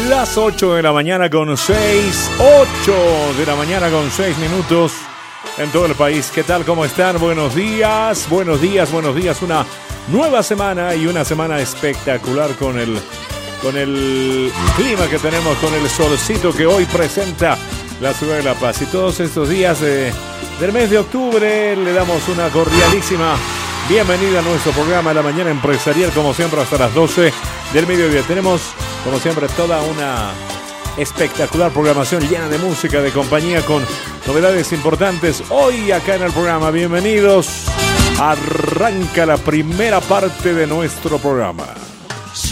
Las 8 de la mañana con 6, 8 de la mañana con 6 minutos en todo el país. ¿Qué tal? ¿Cómo están? Buenos días, buenos días, buenos días. Una nueva semana y una semana espectacular con el clima que tenemos, con el solcito que hoy presenta la ciudad de La Paz. Y todos estos días del mes de octubre le damos una cordialísima bienvenida a nuestro programa de la mañana empresarial, como siempre hasta las 12 del mediodía. Tenemos, como siempre, toda una espectacular programación llena de música, de compañía, con novedades importantes hoy acá en el programa. Bienvenidos. Arranca la primera parte de nuestro programa.